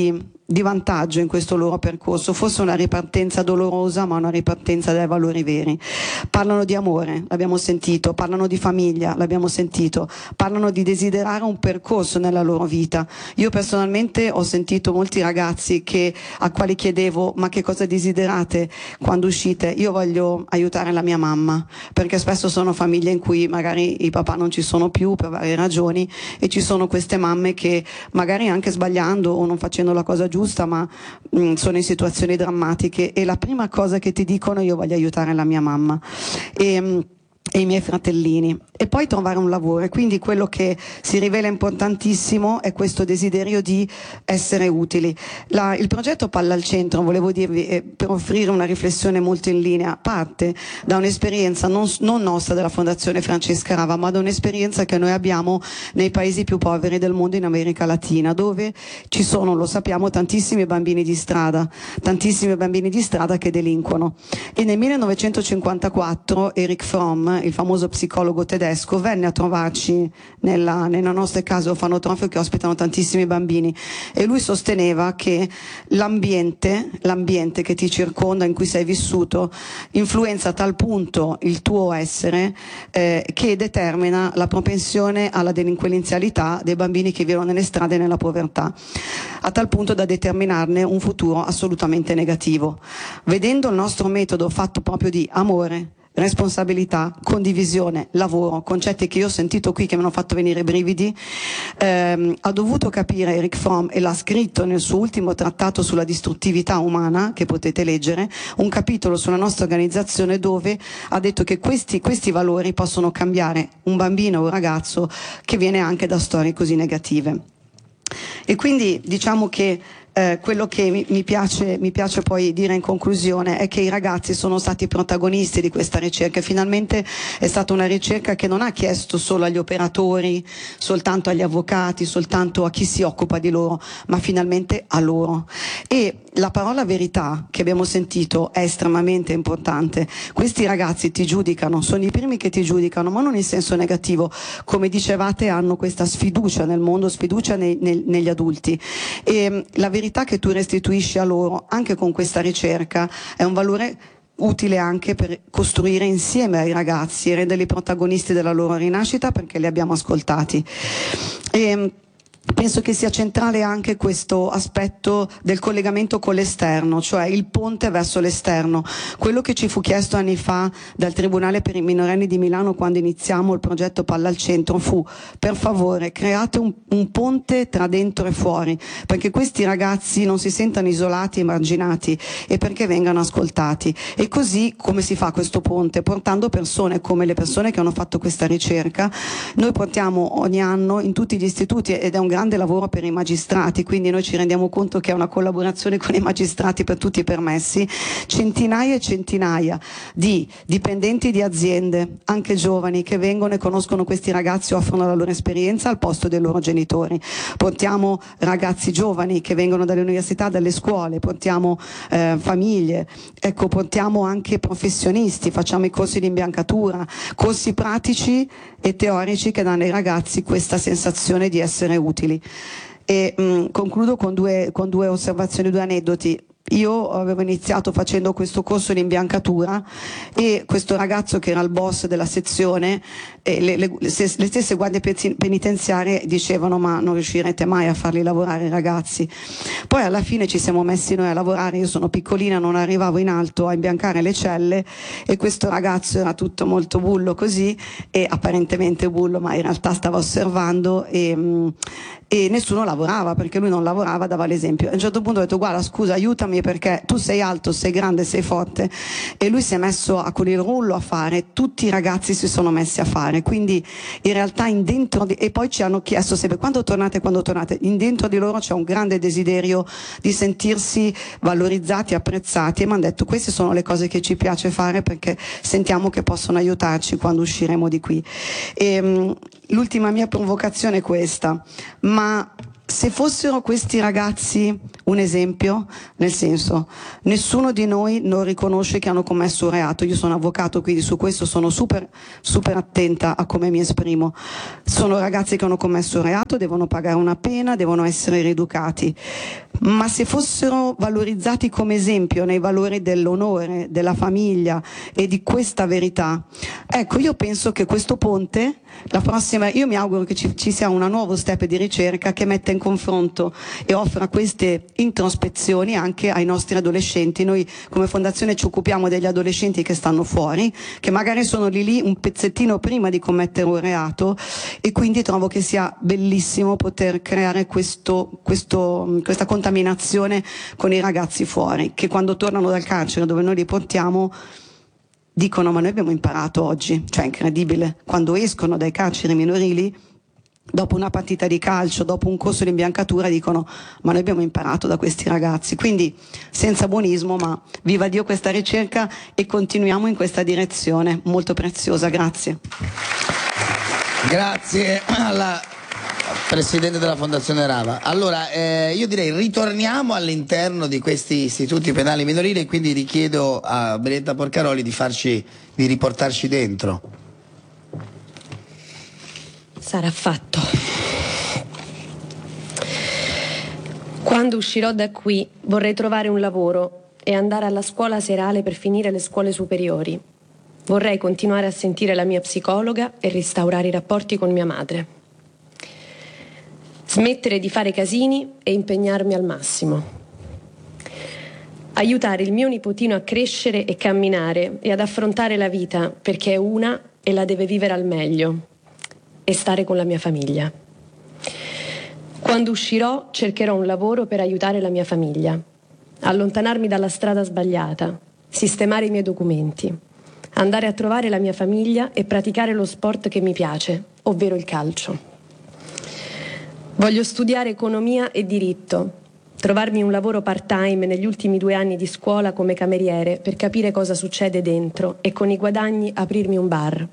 di vantaggio in questo loro percorso, forse una ripartenza dolorosa ma una ripartenza dai valori veri. Parlano di amore, l'abbiamo sentito, parlano di famiglia, l'abbiamo sentito, parlano di desiderare un percorso nella loro vita. Io personalmente ho sentito molti ragazzi che, a quali chiedevo: ma che cosa desiderate quando uscite? Io voglio aiutare la mia mamma, perché spesso sono famiglie in cui magari i papà non ci sono più per varie ragioni, e ci sono queste mamme che magari anche sbagliando o non facendo la cosa giusta, ma mh, sono in situazioni drammatiche, e la prima cosa che ti dicono: io voglio aiutare la mia mamma e, mh, e i miei fratellini, e poi trovare un lavoro. E quindi quello che si rivela importantissimo è questo desiderio di essere utili. La, il progetto Palla al Centro, volevo dirvi, eh, per offrire una riflessione molto in linea, parte da un'esperienza non, non nostra della Fondazione Francesca Rava, ma da un'esperienza che noi abbiamo nei paesi più poveri del mondo, in America Latina, dove ci sono, lo sappiamo, tantissimi bambini di strada, tantissimi bambini di strada che delinquono. E nel millenovecentocinquantaquattro Erich Fromm, il famoso psicologo tedesco, venne a trovarci nella, nella nostra casa orfanotrofio che ospitano tantissimi bambini, e lui sosteneva che l'ambiente, l'ambiente che ti circonda, in cui sei vissuto, influenza a tal punto il tuo essere eh, che determina la propensione alla delinquenzialità dei bambini che vivono nelle strade e nella povertà, a tal punto da determinarne un futuro assolutamente negativo. Vedendo il nostro metodo fatto proprio di amore, responsabilità, condivisione, lavoro, concetti che io ho sentito qui che mi hanno fatto venire i brividi, ehm, ha dovuto capire Erich Fromm, e l'ha scritto nel suo ultimo trattato sulla distruttività umana, che potete leggere, un capitolo sulla nostra organizzazione, dove ha detto che questi, questi valori possono cambiare un bambino o un ragazzo che viene anche da storie così negative. E quindi diciamo che Eh, quello che mi, mi, piace, mi piace poi dire in conclusione è che i ragazzi sono stati protagonisti di questa ricerca, e finalmente è stata una ricerca che non ha chiesto solo agli operatori, soltanto agli avvocati, soltanto a chi si occupa di loro, ma finalmente a loro. E la parola verità che abbiamo sentito è estremamente importante. Questi ragazzi ti giudicano, sono i primi che ti giudicano, ma non in senso negativo, come dicevate, hanno questa sfiducia nel mondo, sfiducia nei, nei, negli adulti, e la verità che tu restituisci a loro anche con questa ricerca è un valore utile anche per costruire insieme ai ragazzi e renderli protagonisti della loro rinascita, perché li abbiamo ascoltati. E penso che sia centrale anche questo aspetto del collegamento con l'esterno, cioè il ponte verso l'esterno. Quello che ci fu chiesto anni fa dal Tribunale per i minorenni di Milano, quando iniziamo il progetto Palla al Centro, fu: per favore create un, un ponte tra dentro e fuori, perché questi ragazzi non si sentano isolati e emarginati, e perché vengano ascoltati. E così come si fa questo ponte? Portando persone come le persone che hanno fatto questa ricerca. Noi portiamo ogni anno in tutti gli istituti, ed è un grande lavoro per i magistrati, quindi noi ci rendiamo conto che è una collaborazione con i magistrati per tutti i permessi, centinaia e centinaia di dipendenti di aziende, anche giovani, che vengono e conoscono questi ragazzi, offrono la loro esperienza al posto dei loro genitori. Portiamo ragazzi giovani che vengono dalle università, dalle scuole, portiamo eh, famiglie, ecco, portiamo anche professionisti, facciamo i corsi di imbiancatura, corsi pratici e teorici che danno ai ragazzi questa sensazione di essere utili. E mh, concludo con due, con due osservazioni, due aneddoti. Io avevo iniziato facendo questo corso di imbiancatura, e questo ragazzo che era il boss della sezione, eh, le, le, le stesse guardie penitenziarie dicevano: ma non riuscirete mai a farli lavorare i ragazzi. Poi alla fine ci siamo messi noi a lavorare, io sono piccolina, non arrivavo in alto a imbiancare le celle, e questo ragazzo era tutto molto bullo così, e apparentemente bullo, ma in realtà stava osservando, e, mh, e nessuno lavorava, perché lui non lavorava, dava l'esempio. A un certo punto ho detto: guarda, scusa, aiutami, perché tu sei alto, sei grande, sei forte. E lui si è messo a, con il rullo a fare, tutti i ragazzi si sono messi a fare, quindi in realtà in dentro di, e poi ci hanno chiesto sempre: quando tornate, quando tornate? In dentro di loro c'è un grande desiderio di sentirsi valorizzati, apprezzati, e mi hanno detto: queste sono le cose che ci piace fare, perché sentiamo che possono aiutarci quando usciremo di qui. E, mh, l'ultima mia provocazione è questa: ma se fossero questi ragazzi un esempio, nel senso, nessuno di noi non riconosce che hanno commesso un reato. Io sono avvocato, quindi su questo sono super, super attenta a come mi esprimo. Sono ragazzi che hanno commesso un reato, devono pagare una pena, devono essere rieducati. ma se fossero valorizzati come esempio nei valori dell'onore, della famiglia e di questa verità, ecco, io penso che questo ponte, la prossima, io mi auguro che ci, ci sia una nuova step di ricerca che metta in confronto e offra queste introspezioni anche ai nostri adolescenti. Noi come fondazione ci occupiamo degli adolescenti che stanno fuori, che magari sono lì lì un pezzettino prima di commettere un reato, e quindi trovo che sia bellissimo poter creare questo, questo, questa contaminazione con i ragazzi fuori, che quando tornano dal carcere dove noi li portiamo dicono: ma noi abbiamo imparato oggi, cioè è incredibile, quando escono dai carceri minorili dopo una partita di calcio, dopo un corso di imbiancatura, dicono: ma noi abbiamo imparato da questi ragazzi. Quindi senza buonismo, ma viva Dio questa ricerca, e continuiamo in questa direzione molto preziosa. Grazie. Grazie alla Presidente della Fondazione Rava. Allora, eh, io direi ritorniamo all'interno di questi istituti penali minorili, e quindi richiedo a Benedetta Porcaroli di farci, di riportarci dentro. Sarà fatto. Quando uscirò da qui vorrei trovare un lavoro e andare alla scuola serale per finire le scuole superiori. Vorrei continuare a sentire la mia psicologa e restaurare i rapporti con mia madre. Smettere di fare casini e impegnarmi al massimo. Aiutare il mio nipotino a crescere e camminare e ad affrontare la vita, perché è una e la deve vivere al meglio. E stare con la mia famiglia. Quando uscirò cercherò un lavoro per aiutare la mia famiglia, allontanarmi dalla strada sbagliata, sistemare i miei documenti, andare a trovare la mia famiglia e praticare lo sport che mi piace, ovvero il calcio. Voglio studiare economia e diritto, trovarmi un lavoro part-time negli ultimi due anni di scuola come cameriere per capire cosa succede dentro e con i guadagni aprirmi un bar.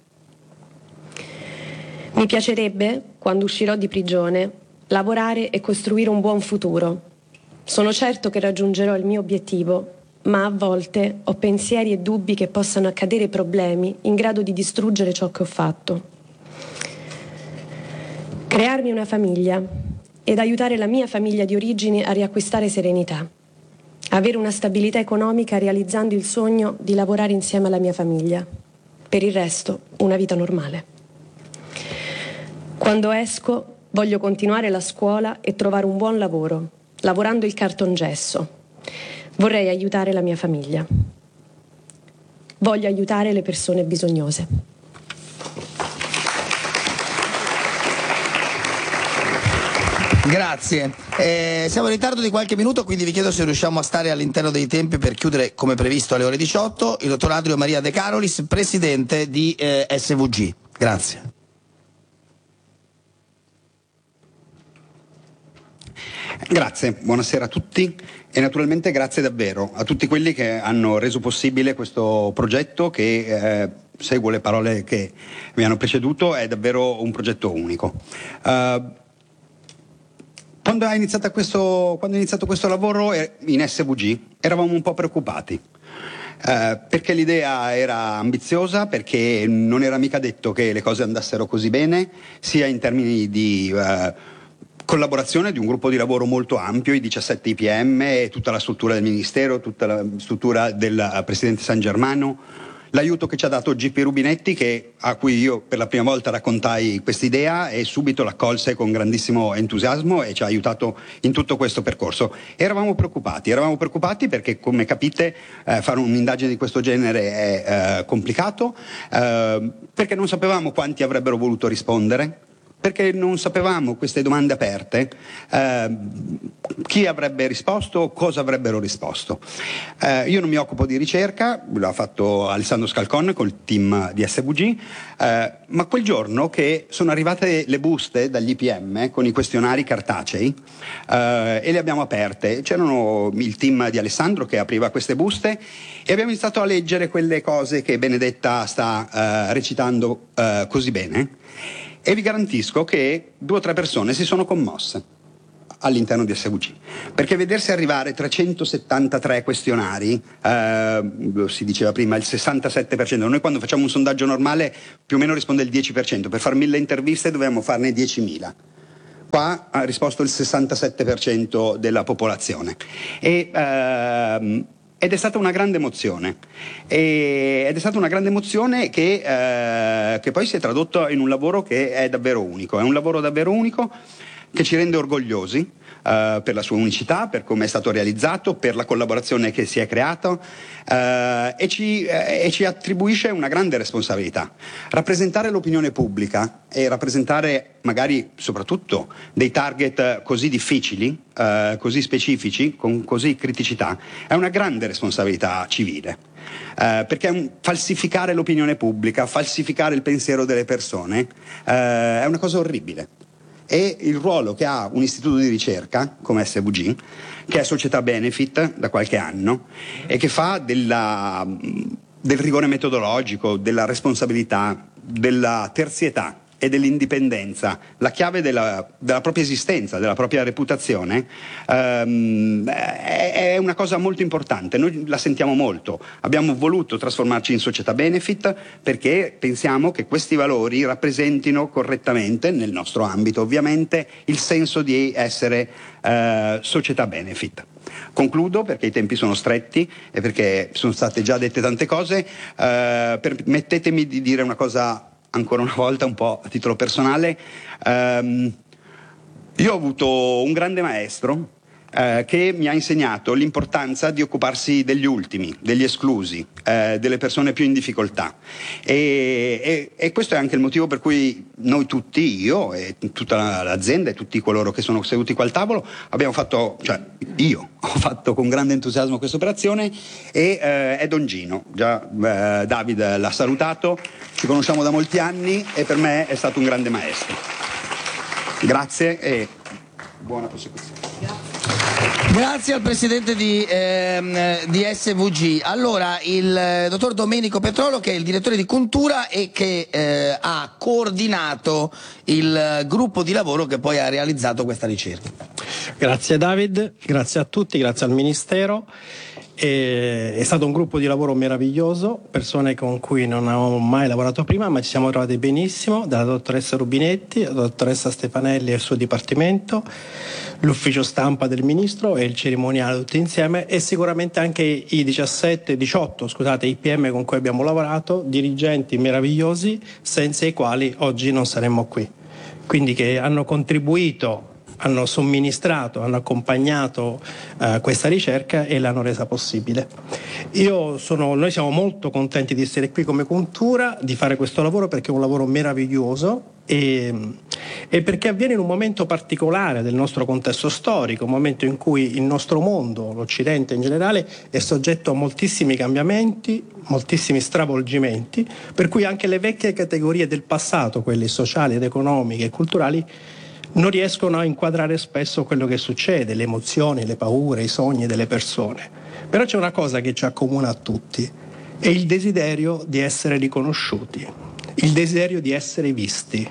Mi piacerebbe, quando uscirò di prigione, lavorare e costruire un buon futuro. Sono certo che raggiungerò il mio obiettivo, ma a volte ho pensieri e dubbi che possano accadere problemi in grado di distruggere ciò che ho fatto. Crearmi una famiglia ed aiutare la mia famiglia di origine a riacquistare serenità. Avere una stabilità economica realizzando il sogno di lavorare insieme alla mia famiglia. Per il resto, una vita normale. Quando esco, voglio continuare la scuola e trovare un buon lavoro, lavorando il cartongesso. Vorrei aiutare la mia famiglia. Voglio aiutare le persone bisognose. Grazie. Eh, siamo in ritardo di qualche minuto, quindi vi chiedo se riusciamo a stare all'interno dei tempi per chiudere come previsto alle ore diciotto. Il dottor Adrio Maria De Carolis, presidente di eh, S V G. Grazie. Grazie, buonasera a tutti e naturalmente grazie davvero a tutti quelli che hanno reso possibile questo progetto che, eh, seguo le parole che mi hanno preceduto, è davvero un progetto unico. Uh, quando, è iniziato questo, quando è iniziato questo lavoro in S V G eravamo un po' preoccupati. Uh, perché l'idea era ambiziosa, perché non era mica detto che le cose andassero così bene, sia in termini di uh, collaborazione di un gruppo di lavoro molto ampio, i diciassette I P M, tutta la struttura del Ministero, tutta la struttura del Presidente San Germano, l'aiuto che ci ha dato G P Rubinetti, che, a cui io per la prima volta raccontai quest'idea e subito l'accolse con grandissimo entusiasmo e ci ha aiutato in tutto questo percorso. Eravamo preoccupati, eravamo preoccupati perché, come capite, eh, fare un'indagine di questo genere è eh, complicato, eh, perché non sapevamo quanti avrebbero voluto rispondere, perché non sapevamo queste domande aperte, eh, chi avrebbe risposto, cosa avrebbero risposto. Eh, io non mi occupo di ricerca, l'ha fatto Alessandro Scalcon col team di S V G, eh, ma quel giorno che sono arrivate le buste dagli I P M con i questionari cartacei eh, e le abbiamo aperte, c'erano il team di Alessandro che apriva queste buste e abbiamo iniziato a leggere quelle cose che Benedetta sta eh, recitando eh, così bene. E vi garantisco che due o tre persone si sono commosse all'interno di S V G, perché vedersi arrivare trecentosettantatré questionari, eh, lo si diceva prima, il sessantasette per cento, noi quando facciamo un sondaggio normale più o meno risponde il dieci per cento, per fare mille interviste dovevamo farne diecimila. qua ha risposto il sessantasette per cento della popolazione. E, ehm, ed è stata una grande emozione. E, ed è stata una grande emozione che, eh, che poi si è tradotto in un lavoro che è davvero unico. È un lavoro davvero unico che ci rende orgogliosi. Uh, per la sua unicità, per come è stato realizzato, per la collaborazione che si è creata uh, e, ci, uh, e ci attribuisce una grande responsabilità. Rappresentare l'opinione pubblica e rappresentare magari soprattutto dei target così difficili, uh, così specifici, con così criticità, è una grande responsabilità civile. Uh, perché un, falsificare l'opinione pubblica, falsificare il pensiero delle persone uh, è una cosa orribile. E il ruolo che ha un istituto di ricerca come S V G, che è società benefit da qualche anno e che fa della, del rigore metodologico, della responsabilità, della terzietà e dell'indipendenza la chiave della, della propria esistenza, della propria reputazione, ehm, è, è una cosa molto importante. Noi la sentiamo molto. Abbiamo voluto trasformarci in società benefit perché pensiamo che questi valori rappresentino correttamente, nel nostro ambito ovviamente, il senso di essere eh, società benefit. Concludo perché i tempi sono stretti e perché sono state già dette tante cose. Eh, permettetemi di dire una cosa ancora una volta un po' a titolo personale. Um, io ho avuto un grande maestro uh, che mi ha insegnato l'importanza di occuparsi degli ultimi, degli esclusi, uh, delle persone più in difficoltà e, e, e questo è anche il motivo per cui noi tutti, io e tutta l'azienda e tutti coloro che sono seduti qua al tavolo abbiamo fatto, cioè io ho fatto con grande entusiasmo questa operazione e uh, è Don Gino, già uh, David l'ha salutato. Ci conosciamo da molti anni e per me è stato un grande maestro. Grazie e buona prosecuzione. Grazie al presidente di, ehm, di S V G. Allora, il eh, dottor Domenico Petrolo, che è il direttore di Cultura e che eh, ha coordinato il eh, gruppo di lavoro che poi ha realizzato questa ricerca. Grazie David, grazie a tutti, grazie al Ministero. E è stato un gruppo di lavoro meraviglioso, persone con cui non avevamo mai lavorato prima, ma ci siamo trovati benissimo, dalla dottoressa Rubinetti, la dottoressa Stefanelli e il suo dipartimento, l'ufficio stampa del Ministro e il cerimoniale tutti insieme e sicuramente anche i diciassette, diciotto scusate, I P M con cui abbiamo lavorato, dirigenti meravigliosi senza i quali oggi non saremmo qui. Quindi che hanno contribuito, hanno somministrato, hanno accompagnato uh, questa ricerca e l'hanno resa possibile. Io sono, noi siamo molto contenti di essere qui come Cultura, di fare questo lavoro perché è un lavoro meraviglioso e, e perché avviene in un momento particolare del nostro contesto storico, un momento in cui il nostro mondo, l'Occidente in generale, è soggetto a moltissimi cambiamenti, moltissimi stravolgimenti, per cui anche le vecchie categorie del passato, quelle sociali ed economiche e culturali, non riescono a inquadrare spesso quello che succede, le emozioni, le paure, i sogni delle persone. Però c'è una cosa che ci accomuna a tutti, è il desiderio di essere riconosciuti, il desiderio di essere visti.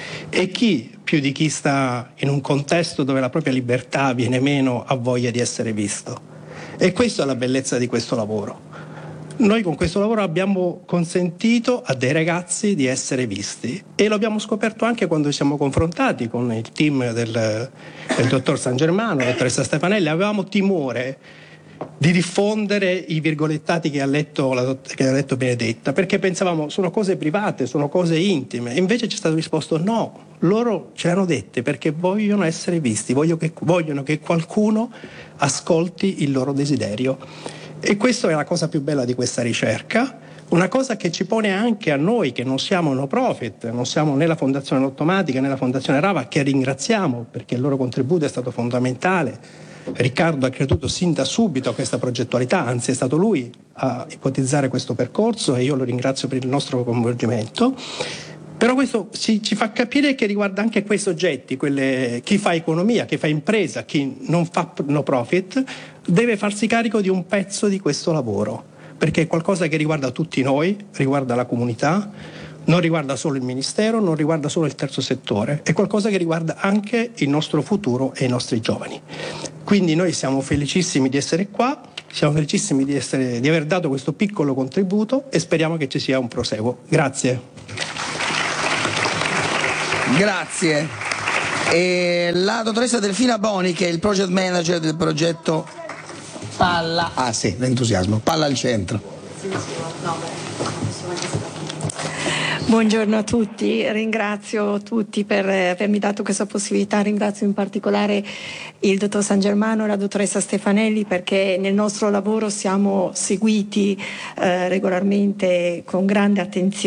E chi, più di chi sta in un contesto dove la propria libertà viene meno, ha voglia di essere visto? E questa è la bellezza di questo lavoro. Noi con questo lavoro abbiamo consentito a dei ragazzi di essere visti e lo abbiamo scoperto anche quando ci siamo confrontati con il team del, del dottor San Germano, la dottoressa Stefanelli. Avevamo timore di diffondere i virgolettati che ha letto, la, che ha letto Benedetta, perché pensavamo sono cose private, sono cose intime, e invece ci è stato risposto no, loro ce l'hanno dette perché vogliono essere visti, vogliono che, vogliono che qualcuno ascolti il loro desiderio. E questa è la cosa più bella di questa ricerca, una cosa che ci pone anche a noi che non siamo no profit, non siamo né la Fondazione Lottomatica né la Fondazione Rava, che ringraziamo perché il loro contributo è stato fondamentale. Riccardo ha creduto sin da subito a questa progettualità, anzi è stato lui a ipotizzare questo percorso e io lo ringrazio per il nostro coinvolgimento. Però questo ci, ci fa capire che riguarda anche quei soggetti, quelle, chi fa economia, chi fa impresa, chi non fa no profit, deve farsi carico di un pezzo di questo lavoro, perché è qualcosa che riguarda tutti noi, riguarda la comunità, non riguarda solo il Ministero, non riguarda solo il terzo settore, è qualcosa che riguarda anche il nostro futuro e i nostri giovani. Quindi noi siamo felicissimi di essere qua, siamo felicissimi di, essere, di aver dato questo piccolo contributo e speriamo che ci sia un proseguo. Grazie. Grazie. E la dottoressa Delfina Boni, che è il project manager del progetto Palla. Ah sì, l'entusiasmo. Palla al centro. Buongiorno a tutti, ringrazio tutti per avermi dato questa possibilità, ringrazio in particolare il dottor San Germano e la dottoressa Stefanelli, perché nel nostro lavoro siamo seguiti eh, regolarmente con grande attenzione.